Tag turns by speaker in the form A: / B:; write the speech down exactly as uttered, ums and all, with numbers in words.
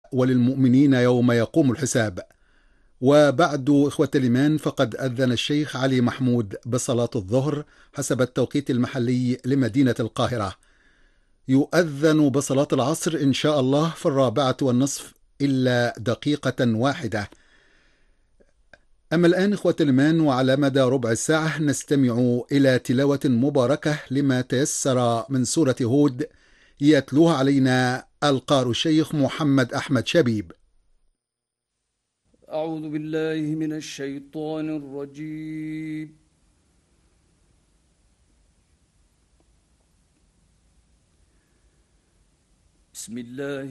A: وللمؤمنين يوم يقوم الحساب. وبعد إخوة الإيمان، فقد أذن الشيخ علي محمود بصلاة الظهر حسب التوقيت المحلي لمدينة القاهرة. يؤذن بصلاة العصر إن شاء الله في الرابعة والنصف إلا دقيقة واحدة. أما الآن إخوة الإيمان، وعلى مدى ربع ساعة نستمع إلى تلاوة مباركة لما تيسر من سورة هود، يتلوها علينا القارئ الشيخ محمد أحمد شبيب.
B: أعوذ بالله من الشيطان الرجيم. بسم الله